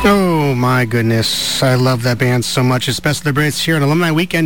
Oh my goodness, I love that band so much. It's Best of the Brits here on Alumni Weekend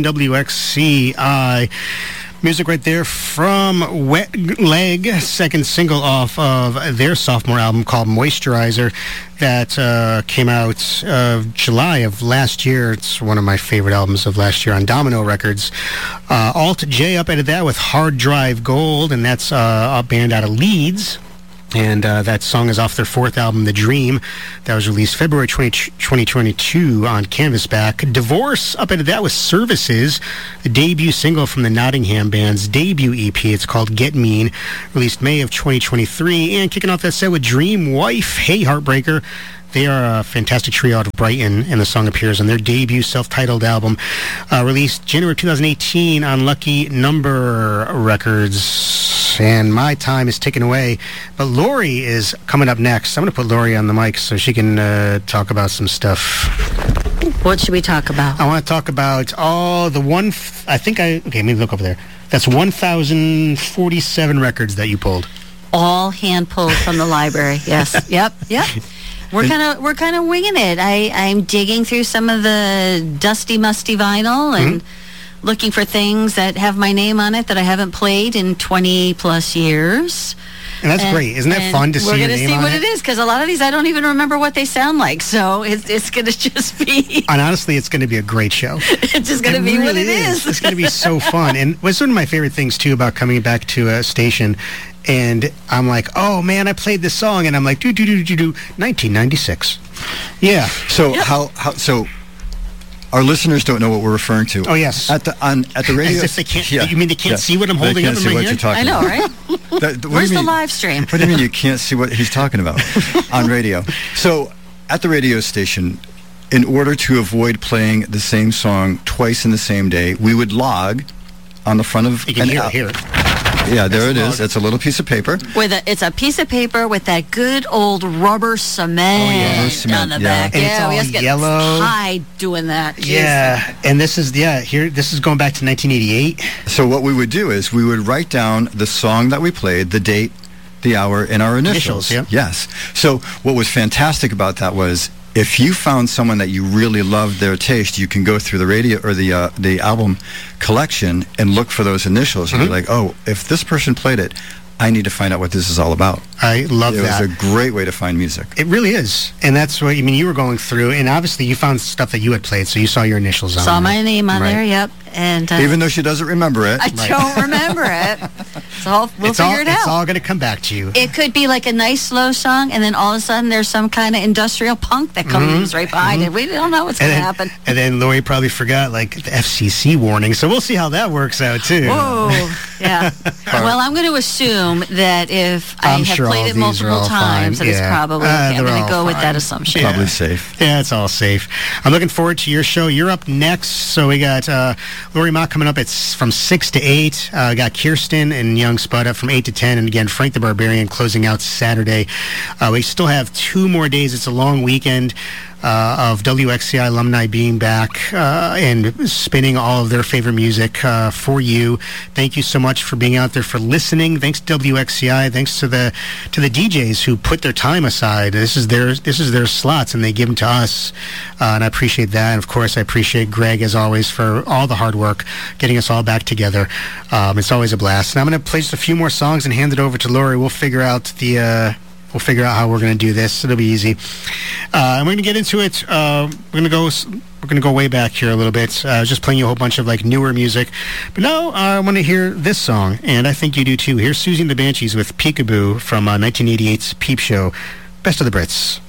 WXCI. Music right there from Wet Leg, second single off of their sophomore album called Moisturizer that came out July of last year. It's one of my favorite albums of last year on Domino Records. Alt J updated that with Hard Drive Gold, and that's a band out of Leeds. And that song is off their fourth album, The Dream. That was released February 2022 on Canvasback. Divorce, up into that with Services, the debut single from the Nottingham band's debut EP. It's called Get Mean, released May of 2023. And kicking off that set with Dream Wife, Hey Heartbreaker. They are a fantastic trio out of Brighton, and the song appears on their debut self-titled album, released January 2018 on Lucky Number Records. And my time is ticking away, but Lori is coming up next. I'm going to put Lori on the mic so she can talk about some stuff. What should we talk about? I want to talk about all the okay, let me look over there. That's 1,047 records that you pulled. All hand pulled from the library. Yes. Yep. We're kind of winging it. I'm digging through some of the dusty, musty vinyl and looking for things that have my name on it that I haven't played in 20 plus years. And that's great. Isn't that fun to see your name on it? We're going to see what it is, because a lot of these I don't even remember what they sound like. So it's going to just be... And honestly, it's going to be a great show. It's just going to be what it is. It's going to be so fun. And what's one of my favorite things, too, about coming back to a station, and I'm like, oh, man, I played this song, and I'm like, 1996. Yeah. So so our listeners don't know what we're referring to. Oh, yes. At the radio. As if they can't. Yeah. You mean they can't see what I'm holding up in my hand? They can't see what you're talking about. I know, right? Where's the live stream? What do you mean you can't see what he's talking about on radio? So at the radio station, in order to avoid playing the same song twice in the same day, we would log on the front of... You can hear it. Yeah, there it is. It's a little piece of paper. It's a piece of paper with that good old rubber cement on the back. And it's all we just get yellow. high doing that. Yeah, and this is going back to 1988. So what we would do is we would write down the song that we played, the date, the hour, and our initials. Yeah. Yes. So what was fantastic about that was, if you found someone that you really loved their taste, you can go through the radio or the album collection and look for those initials. And be like, oh, if this person played it, I need to find out what this is all about. I love that. It was a great way to find music. It really is. And that's what, you were going through, and obviously you found stuff that you had played, so you saw your initials on Saw there. my name on there, yep. And even though she doesn't remember it. I don't remember it. So we'll figure it out. It's all going to come back to you. It could be like a nice slow song, and then all of a sudden there's some kind of industrial punk that comes right behind it. We don't know what's going to happen. And then Lori probably forgot, the FCC warning, so we'll see how that works out, too. Whoa, yeah. Well, I'm going to assume that if I have played it multiple times, that it's probably okay. I'm going to go with that assumption. Probably safe. Yeah, it's all safe. I'm looking forward to your show. You're up next, so we got Lori Mock coming up. It's from 6 to 8. We got Kirsten and Young Spud up from 8 to 10, and again, Frank the Barbarian closing out Saturday. We still have 2 more days. It's a long weekend of WXCI alumni being back and spinning all of their favorite music for you. Thank you so much for being out there, for listening. Thanks to WXCI. Thanks to the DJs who put their time aside. This is their slots, and they give them to us, and I appreciate that. And of course, I appreciate Greg, as always, for all the hard work getting us all back together. It's always a blast. And I'm going to play just a few more songs and hand it over to Lori. We'll figure out how we're going to do this. It'll be easy. And we're going to get into it. We're going to go way back here a little bit. I was just playing you a whole bunch of newer music. But now I want to hear this song, and I think you do too. Here's Susie and the Banshees with Peekaboo from 1988's Peep Show. Best of the Brits.